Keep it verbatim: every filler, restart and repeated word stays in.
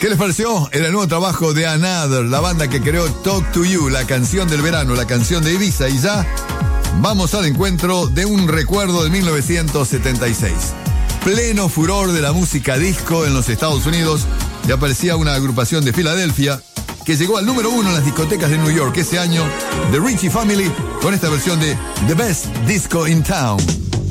¿Qué les pareció? Era el nuevo trabajo de Another, la banda que creó Talk to You, la canción del verano, la canción de Ibiza. Y ya vamos al encuentro de un recuerdo de mil novecientos setenta y seis. Pleno furor de la música disco en los Estados Unidos, y aparecía una agrupación de Filadelfia que llegó al número uno en las discotecas de New York ese año, The Ritchie Family, con esta versión de The Best Disco in Town.